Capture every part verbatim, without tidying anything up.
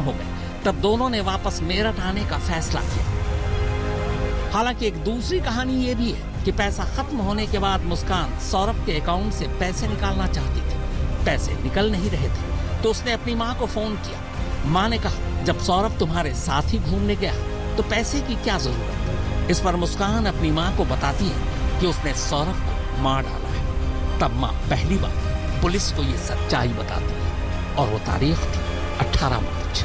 हो गए तब दोनों ने वापस मेरठ आने का फैसला किया। हालांकि एक दूसरी कहानी ये भी है कि पैसा खत्म होने के बाद मुस्कान सौरभ के अकाउंट से पैसे निकालना चाहती थी। पैसे निकल नहीं रहे थे तो उसने अपनी माँ को फोन किया। माँ ने कहा, जब सौरभ तुम्हारे साथ ही घूमने गया तो पैसे की क्या जरूरत। इस पर मुस्कान अपनी माँ को बताती है कि उसने सौरभ को मार डाला है। तब माँ पहली बार पुलिस को ये सच्चाई बताती है और वो तारीख थी अठारह मार्च।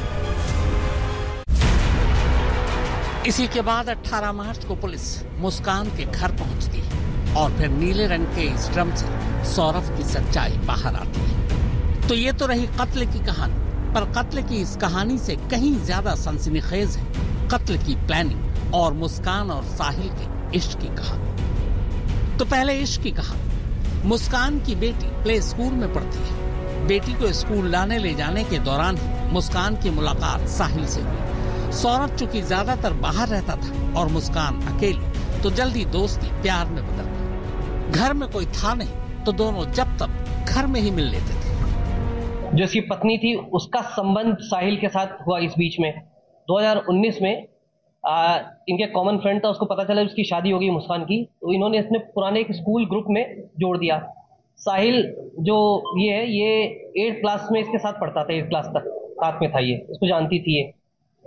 इसी के बाद अठारह मार्च को पुलिस मुस्कान के घर पहुंचती है और फिर नीले रंग के इस ड्रम से सौरभ की सच्चाई बाहर आती है। तो ये तो रही कत्ल की कहानी, पर कत्ल की इस कहानी से कहीं ज्यादा सनसनीखेज है कत्ल की प्लानिंग और मुस्कान और साहिल के इश्क की कहानी। तो पहले इश्क की कहानी। मुस्कान की बेटी प्ले स्कूल में पढ़ती है। बेटी को स्कूल लाने ले जाने के दौरान ही मुस्कान की मुलाकात साहिल से हुई। सौरभ चूंकि ज्यादातर बाहर रहता था और मुस्कान अकेली, तो जल्दी दोस्ती प्यार में बदल गई। घर में कोई था नहीं तो दोनों जब तक घर में ही मिल लेते थे। जो इसकी पत्नी थी उसका संबंध साहिल के साथ हुआ इस बीच में। दो हज़ार उन्नीस में आ, इनके कॉमन फ्रेंड था, उसको पता चला उसकी शादी हो गई मुस्कान की, तो इन्होंने इसने पुराने एक स्कूल ग्रुप में जोड़ दिया। साहिल जो ये है ये एट क्लास में इसके साथ पढ़ता था, एट क्लास तक साथ में था, ये इसको जानती थी। ये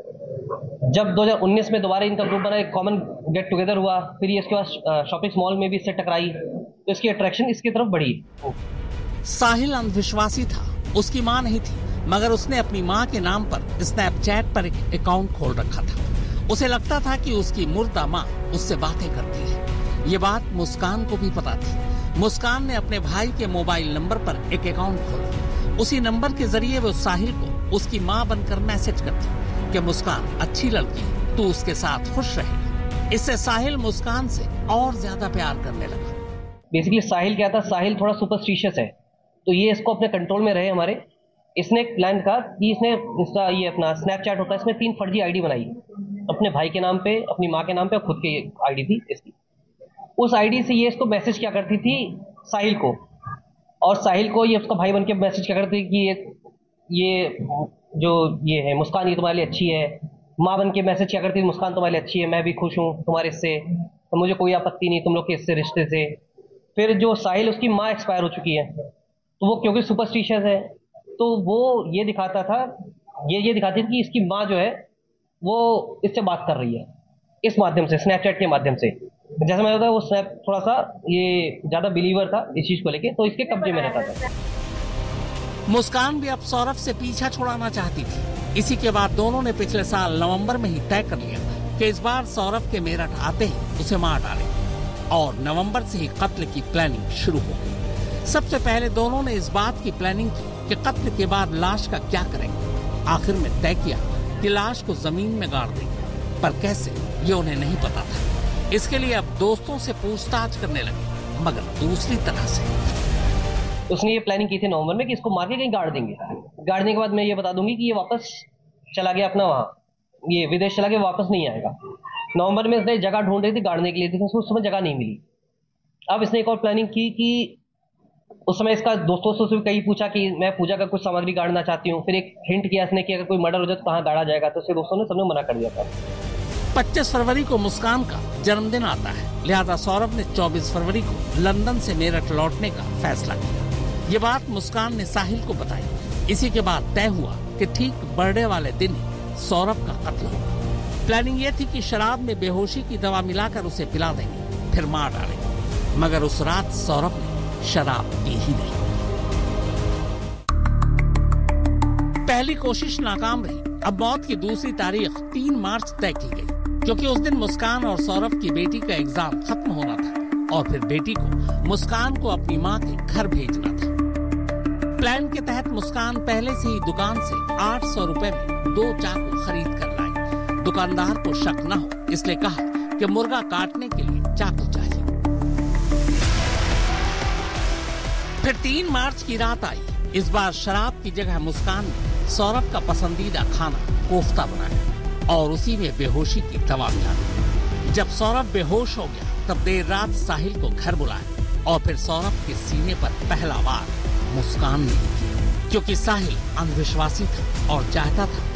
जब दो हज़ार उन्नीस में दोबारा इनका ग्रुप बना, एक कॉमन गेट टुगेदर हुआ, फिर ये इसके बाद शॉपिंग मॉल में भी इससे टकराई, तो इसकी अट्रैक्शन इसकी तरफ बढ़ी। साहिल अंधविश्वासी था, उसकी मां नहीं थी, मगर उसने अपनी मां के नाम पर स्नैपचैट पर एक अकाउंट खोल रखा था। उसे लगता था कि उसकी मुर्दा मां उससे बातें करती है। ये बात मुस्कान को भी पता थी। मुस्कान ने अपने भाई के मोबाइल नंबर पर एक अकाउंट खोला। उसी नंबर के जरिए वो साहिल को उसकी मां बनकर मैसेज करती कि मुस्कान अच्छी लड़की, तू उसके साथ खुश रहेगी। इससे साहिल मुस्कान से और ज्यादा प्यार करने लगा। बेसिकली साहिल क्या था, साहिल थोड़ा सुपरस्टिशियस है, तो ये इसको अपने कंट्रोल में रहे हमारे। इसने एक प्लान था कि इसने इसका ये अपना स्नैपचैट होता है, इसमें तीन फर्जी आईडी बनाई, अपने भाई के नाम पे, अपनी माँ के नाम पे और खुद की आईडी थी इसकी। उस आईडी से ये इसको मैसेज क्या करती थी साहिल को, और साहिल को ये उसका भाई बन के मैसेज क्या करती थी कि ये ये जो ये है मुस्कान, ये तुम्हारे लिए अच्छी है। माँ बन के मैसेज क्या करती थी, मुस्कान तुम्हारे लिए अच्छी है, मैं भी खुश हूँ तुम्हारे इससे, तो मुझे कोई आपत्ति नहीं तुम लोग के इससे रिश्ते से। फिर जो साहिल, उसकी माँ एक्सपायर हो चुकी है, तो वो क्योंकि सुपरस्टिशियस है, तो वो ये दिखाता था, ये ये दिखाती थी कि इसकी माँ जो है वो इससे बात कर रही है इस माध्यम से, स्नैपचैट के माध्यम से। जैसे मैं बताया, वो स्नैप थोड़ा सा ये ज्यादा बिलीवर था इस चीज को लेके, तो इसके कब्जे में रहता था। मुस्कान भी अब सौरभ से पीछा छुड़ाना चाहती थी। इसी के बाद दोनों ने पिछले साल नवंबर में ही तय कर लिया कि इस बार सौरभ के मेरठ आते ही उसे मार डालें, और नवंबर से ही कत्ल की प्लानिंग शुरू हो गई। सबसे पहले दोनों ने इस बात की प्लानिंग की कि कत्ल के बाद लाश का क्या करेंगे। आखिर में तय किया कि लाश को जमीन में गाड़ देंगे, पर कैसे ये उन्हें नहीं पता था। इसके लिए अब दोस्तों से पूछताछ करने लगे, मगर दूसरी तरह से। उसने ये प्लानिंग की थी नवंबर में कि इसको मार के कहीं गाड़ देंगे। गाड़ने के बाद मैं ये बता दूंगी कि ये वापस चला गया अपना वहाँ, ये विदेश चला गया, वापस नहीं आएगा। नवंबर में इसने जगह ढूंढ रही थी गाड़ने के लिए, लेकिन उस समय जगह नहीं मिली। अब इसने एक और प्लानिंग की कि उस समय इसका दोस्तों से कहीं पूछा कि मैं पूजा का कुछ सामग्री गाड़ना चाहती हूँ। फिर एक हिंट किया इसने कि अगर कोई मर्डर हो जाए तो कहाँ गाड़ा जाएगा, तो उसके दोस्तों ने सबने मना कर दिया था। पच्चीस फरवरी को मुस्कान का जन्मदिन आता है, लिहाजा सौरभ ने चौबीस फरवरी को लंदन से मेरठ लौटने का फैसला किया। ये बात मुस्कान ने साहिल को बताई। इसी के बाद तय हुआ कि ठीक बर्थडे वाले दिन ही सौरभ का कत्ल होगा। प्लानिंग ये थी कि शराब में बेहोशी की दवा मिलाकर उसे पिला देंगे, फिर मार डालेंगे, मगर उस रात सौरभ ने शराब पी ही नहीं। पहली कोशिश नाकाम रही। अब मौत की दूसरी तारीख तीन मार्च तय की गई, क्योंकि उस दिन मुस्कान और सौरभ की बेटी का एग्जाम खत्म होना था और फिर बेटी को मुस्कान को अपनी माँ के घर भेजना था। प्लान के तहत मुस्कान पहले से ही दुकान से आठ सौ रुपए में दो चाकू खरीद कर लाई। दुकानदार को शक न हो इसलिए कहा कि मुर्गा काटने के लिए चाकू चाहिए। फिर तीन मार्च की रात आई। इस बार शराब की जगह मुस्कान ने सौरभ का पसंदीदा खाना कोफ्ता बनाया और उसी में बेहोशी की दवा मिला दी। जब सौरभ बेहोश हो गया तब देर रात साहिल को घर बुलाया और फिर सौरभ के सीने पर पहला वार मुस्कान ने किया, क्योंकि साहिल अंधविश्वासी था और चाहता था